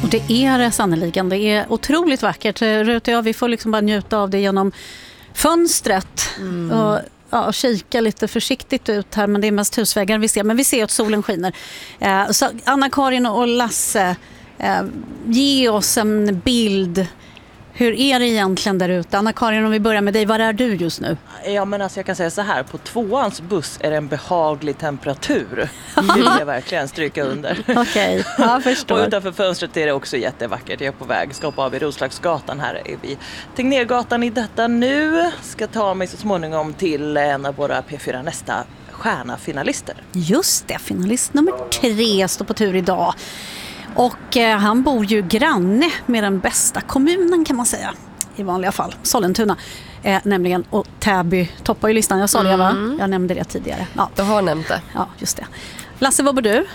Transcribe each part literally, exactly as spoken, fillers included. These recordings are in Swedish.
Och det är det sannoliken. Det är otroligt vackert. Rut och jag, vi får liksom bara njuta av det genom fönstret. Mm. Och ja, kika lite försiktigt ut här, men det är mest husväggar vi ser. Men vi ser att solen skiner. Eh, så Anna-Karin och Lasse, eh, ge oss en bild. Hur är det egentligen där ute? Anna-Karin, om vi börjar med dig, var är du just nu? Ja, men alltså jag kan säga så här, på tvåans buss är det en behaglig temperatur. Det vill jag verkligen stryka under. Okej, okay. Jag förstår. Och utanför fönstret är det också jättevackert. Jag är på väg, ska hoppa av i Roslagsgatan. Här är vi Tegnérgatan i detta nu. Ska ta mig så småningom till en av våra P fyra Nästa stjärna-finalister. Just det, finalist nummer tre står på tur idag. Och eh, han bor ju granne med den bästa kommunen kan man säga i vanliga fall, Sollentuna eh, nämligen, och Täby toppar ju listan. Jag sa det, mm. va? Jag nämnde det tidigare. Ja. Du har nämnt det. Ja, just det. Lasse, vad bor du?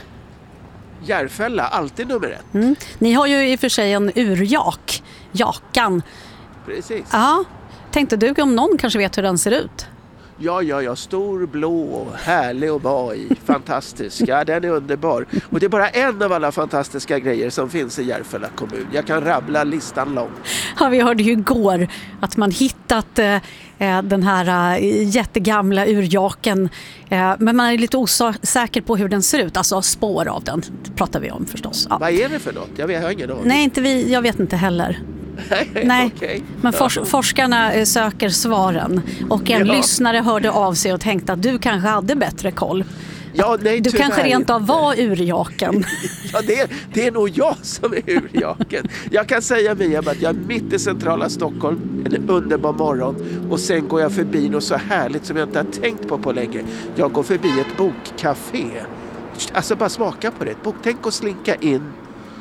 Järfälla, alltid nummer ett. Mm. Ni har ju i och för sig en urjak, jakan. Precis. Ja, tänkte du om någon kanske vet hur den ser ut? Ja, ja, ja, stor, blå och härlig att vara i. Fantastisk. Ja, den är underbar. Och det är bara en av alla fantastiska grejer som finns i Järfälla kommun. Jag kan rabbla listan lång. Ja, vi hörde ju igår att man hittat eh, den här eh, jättegamla urjaken. Eh, men man är lite osäker på hur den ser ut. Alltså spår av den pratar vi om förstås. Ja. Vad är det för något? Jag, vet, jag har ingen aning. Nej, inte vi, jag vet inte heller. Nej, okay. Men fors- forskarna söker svaren. Och en ja. lyssnare hörde av sig och tänkte att du kanske hade bättre koll. Ja, nej, du kanske rent av var urjaken. Ja, det är, det är nog jag som är urjaken. Jag kan säga Mia att jag är mitt i centrala Stockholm en underbar morgon. Och sen går jag förbi något så härligt som jag inte har tänkt på på länge. Jag går förbi ett bokcafé. Alltså bara smaka på det. Bok. Tänk att slinka in,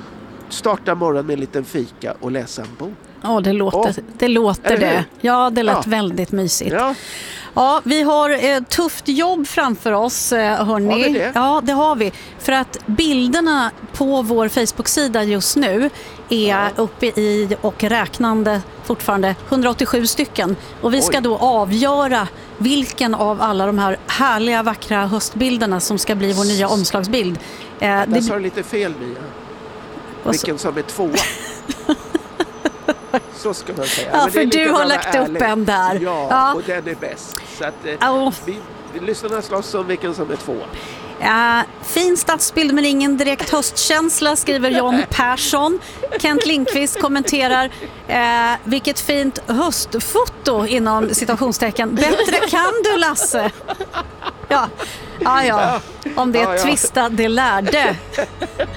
starta morgonen med en liten fika och läsa en bok. Ja, det låter, oh. det, låter det. det. Ja, det lät ja. väldigt mysigt. Ja. Ja, vi har ett tufft jobb framför oss, hörni. Har vi det? Ja, det har vi. För att bilderna på vår Facebook-sida just nu är ja. uppe i och räknande fortfarande hundraåttiosju stycken. Och vi ska Oj. då avgöra vilken av alla de här härliga, vackra höstbilderna som ska bli vår nya omslagsbild. Eh, Där det... sa du lite fel, Mia. Vilken som är tvåa. Så ska man säga. Ja, för du har lagt ärlig. upp en där. Ja, ja, och den är bäst. Så att eh, oh. vi, vi lyssnar slåss om vilken som är tvåa. Ja, fin stadsbild men ingen direkt höstkänsla, skriver John Persson. Kent Lindqvist kommenterar eh, vilket fint höstfoto inom citationstecken. Bättre kan du, Lasse. Ja, ja, ja. Om det är ja, ja. twista det lärde.